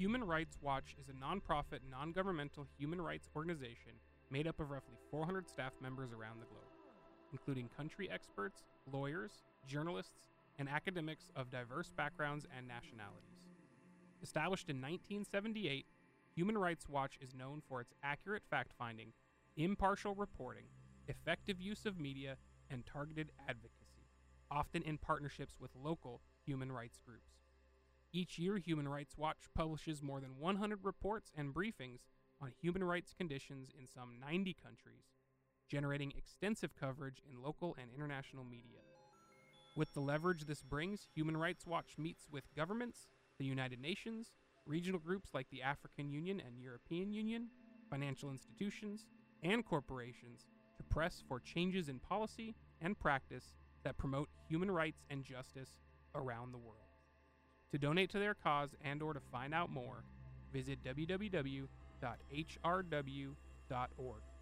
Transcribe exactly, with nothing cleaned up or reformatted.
Human Rights Watch is a nonprofit, non-governmental human rights organization made up of roughly four hundred staff members around the globe, including country experts, lawyers, journalists, and academics of diverse backgrounds and nationalities. Established in nineteen seventy-eight, Human Rights Watch is known for its accurate fact-finding, impartial reporting, effective use of media, and targeted advocacy, often in partnerships with local human rights groups. Each year, Human Rights Watch publishes more than one hundred reports and briefings on human rights conditions in some ninety countries, generating extensive coverage in local and international media. With the leverage this brings, Human Rights Watch meets with governments, the United Nations, regional groups like the African Union and European Union, financial institutions, and corporations to press for changes in policy and practice that promote human rights and justice around the world. To donate to their cause and or to find out more, visit w w w dot h r w dot org.